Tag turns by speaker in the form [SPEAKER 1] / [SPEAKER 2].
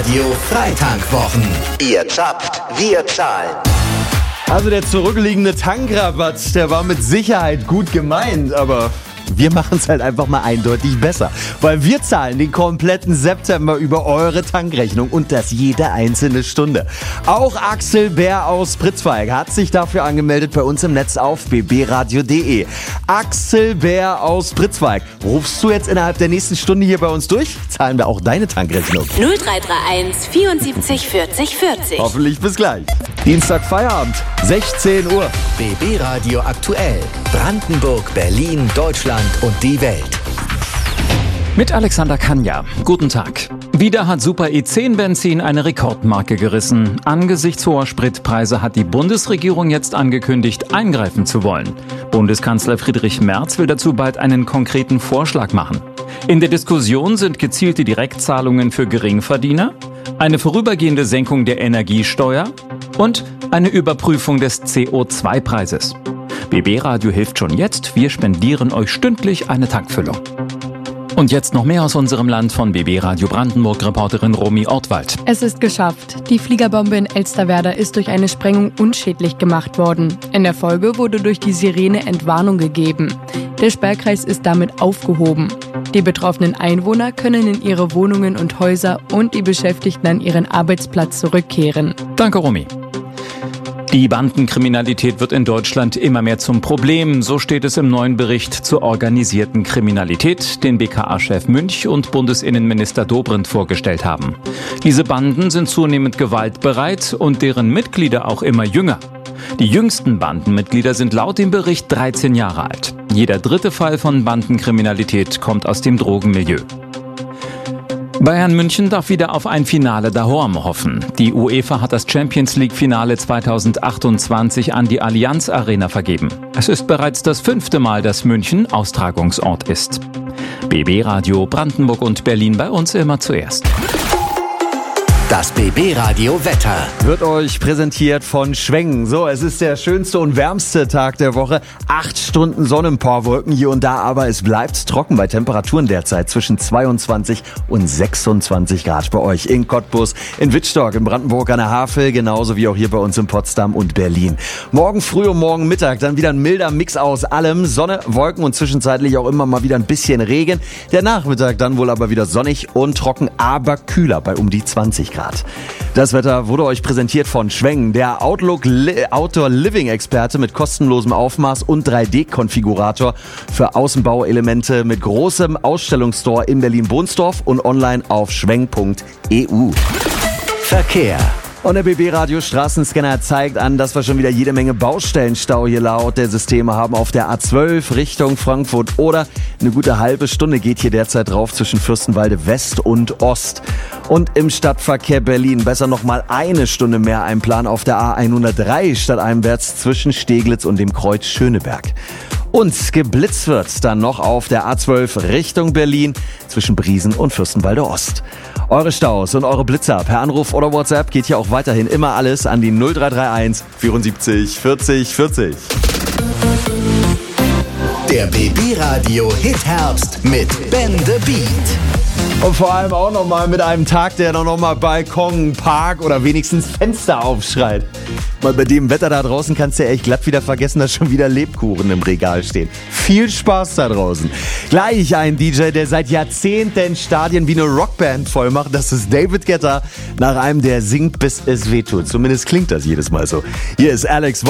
[SPEAKER 1] Radio Freitankwwochen. Ihr zapft, wir zahlen.
[SPEAKER 2] Also der zurückliegende Tankrabatt, der war mit Sicherheit gut gemeint, aber wir machen es halt einfach mal eindeutig besser. Weil wir zahlen den kompletten September über eure Tankrechnung und das jede einzelne Stunde. Auch Axel Bär aus Pritzwalk hat sich dafür angemeldet bei uns im Netz auf bbradio.de. Axel Bär aus Pritzwalk, rufst du jetzt innerhalb der nächsten Stunde hier bei uns durch? Zahlen wir auch deine Tankrechnung.
[SPEAKER 3] 0331 74 40 40.
[SPEAKER 2] Hoffentlich bis gleich. Dienstag Feierabend, 16 Uhr.
[SPEAKER 1] BB Radio aktuell. Brandenburg, Berlin, Deutschland und die Welt.
[SPEAKER 4] Mit Alexander Kanja. Guten Tag. Wieder hat Super E10 Benzin eine Rekordmarke gerissen. Angesichts hoher Spritpreise hat die Bundesregierung jetzt angekündigt, eingreifen zu wollen. Bundeskanzler Friedrich Merz will dazu bald einen konkreten Vorschlag machen. In der Diskussion sind gezielte Direktzahlungen für Geringverdiener, eine vorübergehende Senkung der Energiesteuer und eine Überprüfung des CO2-Preises. BB Radio hilft schon jetzt. Wir spendieren euch stündlich eine Tankfüllung. Und jetzt noch mehr aus unserem Land von BB Radio Brandenburg-Reporterin Romy Ortwald.
[SPEAKER 5] Es ist geschafft. Die Fliegerbombe in Elsterwerda ist durch eine Sprengung unschädlich gemacht worden. In der Folge wurde durch die Sirene Entwarnung gegeben. Der Sperrkreis ist damit aufgehoben. Die betroffenen Einwohner können in ihre Wohnungen und Häuser und die Beschäftigten an ihren Arbeitsplatz zurückkehren.
[SPEAKER 4] Danke, Romy. Die Bandenkriminalität wird in Deutschland immer mehr zum Problem. So steht es im neuen Bericht zur organisierten Kriminalität, den BKA-Chef Münch und Bundesinnenminister Dobrindt vorgestellt haben. Diese Banden sind zunehmend gewaltbereit und deren Mitglieder auch immer jünger. Die jüngsten Bandenmitglieder sind laut dem Bericht 13 Jahre alt. Jeder dritte Fall von Bandenkriminalität kommt aus dem Drogenmilieu. Bayern München darf wieder auf ein Finale daheim hoffen. Die UEFA hat das Champions-League-Finale 2028 an die Allianz Arena vergeben. Es ist bereits das 5. Mal, dass München Austragungsort ist. BB Radio Brandenburg und Berlin bei uns immer zuerst.
[SPEAKER 1] Das BB Radio Wetter
[SPEAKER 2] wird euch präsentiert von Schwengen. So, es ist der schönste und wärmste Tag der Woche. 8 Stunden Sonne, ein paar Wolken hier und da, aber es bleibt trocken bei Temperaturen derzeit zwischen 22 und 26 Grad bei euch in Cottbus, in Wittstock, in Brandenburg an der Havel, genauso wie auch hier bei uns in Potsdam und Berlin. Morgen früh und morgen Mittag dann wieder ein milder Mix aus allem. Sonne, Wolken und zwischenzeitlich auch immer mal wieder ein bisschen Regen. Der Nachmittag dann wohl aber wieder sonnig und trocken, aber kühler bei um die 20 Grad. Das Wetter wurde euch präsentiert von Schwengen, der Outlook Outdoor Living Experte mit kostenlosem Aufmaß und 3D-Konfigurator für Außenbauelemente mit großem Ausstellungsstore in Berlin-Bohnsdorf und online auf schweng.eu.
[SPEAKER 1] Verkehr.
[SPEAKER 2] Und der BB Radio Straßenscanner zeigt an, dass wir schon wieder jede Menge Baustellenstau hier laut der Systeme haben auf der A12 Richtung Frankfurt oder eine gute halbe Stunde geht hier derzeit drauf zwischen Fürstenwalde West und Ost. Und im Stadtverkehr Berlin besser nochmal eine Stunde mehr einplanen auf der A103 stadteinwärts zwischen Steglitz und dem Kreuz Schöneberg. Und geblitzt wird dann noch auf der A12 Richtung Berlin zwischen Briesen und Fürstenwalde Ost. Eure Staus und eure Blitzer per Anruf oder WhatsApp geht hier auch weiterhin immer alles an die 0331 74 40 40.
[SPEAKER 1] Der BB Radio Hit Herbst mit Ben the Beat.
[SPEAKER 2] Und vor allem auch nochmal mit einem Tag, der noch mal Balkon, Park oder wenigstens Fenster aufschreit. Mal bei dem Wetter da draußen kannst du ja echt glatt wieder vergessen, dass schon wieder Lebkuchen im Regal stehen. Viel Spaß da draußen. Gleich ein DJ, der seit Jahrzehnten Stadien wie eine Rockband voll macht. Das ist David Guetta, nach einem, der singt, bis es wehtut. Zumindest klingt das jedes Mal so. Hier ist Alex